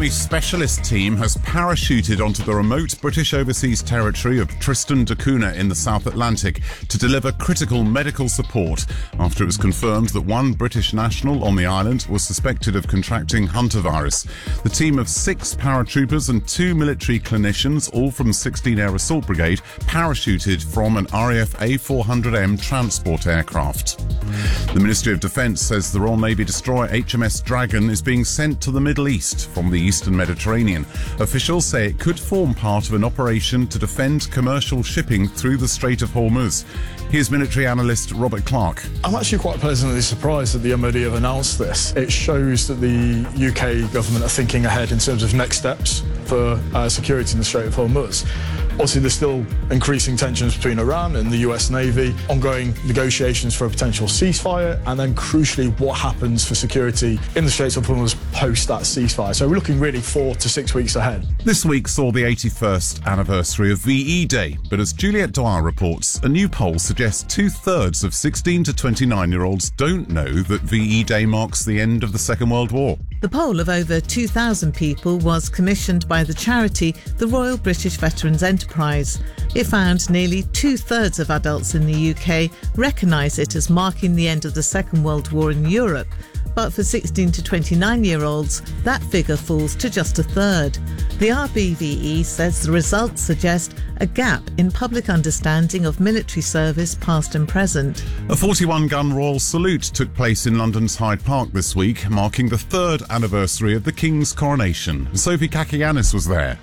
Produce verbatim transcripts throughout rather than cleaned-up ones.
Army specialist team has parachuted onto the remote British overseas territory of Tristan da Cunha in the South Atlantic to deliver critical medical support after it was confirmed that one British national on the island was suspected of contracting hantavirus. The team of six paratroopers and two military clinicians, all from sixteen Air Assault Brigade, parachuted from an R A F A four hundred M transport aircraft. The Ministry of Defence says the Royal Navy destroyer H M S Dragon is being sent to the Middle East from the eastern Mediterranean. Officials say it could form part of an operation to defend commercial shipping through the Strait of Hormuz. Here's military analyst Robert Clark. I'm actually quite pleasantly surprised that the M O D have announced this. It shows that the U K government are thinking ahead in terms of next steps for uh, security in the Strait of Hormuz. Obviously, there's still increasing tensions between Iran and the U S Navy, ongoing negotiations for a potential ceasefire, and then crucially, what happens for security in the Straits of Hormuz post that ceasefire. So we're looking really four to six weeks ahead. This week saw the eighty-first anniversary of V E Day, but as Juliette Dwyer reports, a new poll suggests two-thirds of sixteen to twenty-nine-year-olds don't know that V E Day marks the end of the Second World War. The poll of over two thousand people was commissioned by the charity the Royal British Veterans Enterprise. It found nearly two-thirds of adults in the U K recognise it as marking the end of the Second World War in Europe. But for sixteen to twenty-nine-year-olds, that figure falls to just a third. The R B V E says the results suggest a gap in public understanding of military service past and present. A forty-one gun royal salute took place in London's Hyde Park this week, marking the third anniversary of the King's coronation. Sophie Kakianis was there.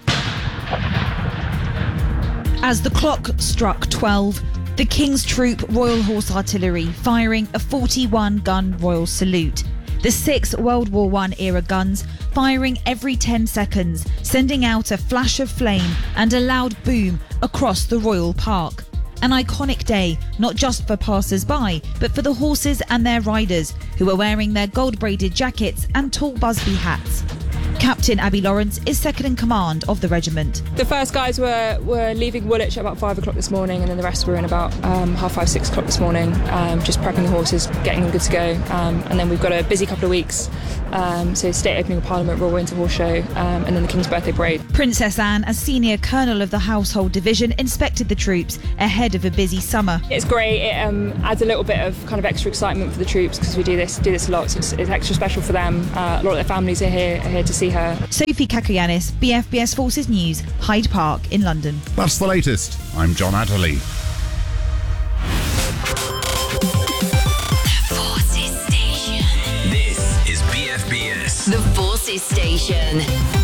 As the clock struck twelve, the King's Troop Royal Horse Artillery firing a forty-one gun royal salute. The six World War One era guns firing every ten seconds, sending out a flash of flame and a loud boom across the Royal Park. An iconic day, not just for passers-by, but for the horses and their riders, who are wearing their gold-braided jackets and tall Busby hats. Captain Abby Lawrence is second in command of the regiment. The first guys were, were leaving Woolwich at about five o'clock this morning, and then the rest were in about um, half five, six o'clock this morning, um, just prepping the horses, getting them good to go. Um, and then we've got a busy couple of weeks. Um, so State Opening of Parliament, Royal Winter Horse Show, um, and then the King's Birthday Parade. Princess Anne, as Senior Colonel of the Household Division, inspected the troops ahead of a busy summer. It's great. It um, adds a little bit of kind of extra excitement for the troops because we do this do this a lot. So it's, it's extra special for them. Uh, a lot of their families are here, are here to see her. Sophie Kakianis, B F B S Forces News, Hyde Park in London. That's the latest. I'm John Adderley. The Forces Station. This is B F B S. The Forces Station.